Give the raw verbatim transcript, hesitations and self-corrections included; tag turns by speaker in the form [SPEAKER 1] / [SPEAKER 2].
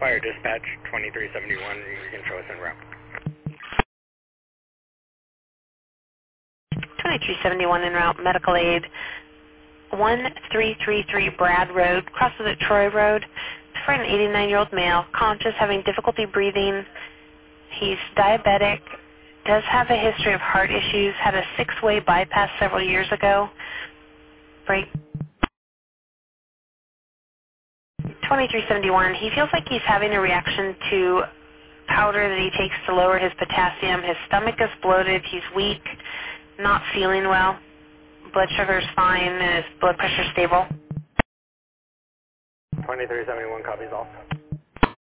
[SPEAKER 1] Fire dispatch twenty-three seventy-one, you can show us en route.
[SPEAKER 2] twenty-three seventy-one en route, medical aid, one three three three Brad Road, crosses at Troy Road. It's for an eighty-nine-year-old male, conscious, having difficulty breathing. He's diabetic, does have a history of heart issues, had a six-way bypass several years ago. Break. twenty-three seventy-one, he feels like he's having a reaction to powder that he takes to lower his potassium. His stomach is bloated, he's weak, not feeling well. Blood sugar's fine and his blood pressure's stable.
[SPEAKER 1] twenty-three seventy-one copies all.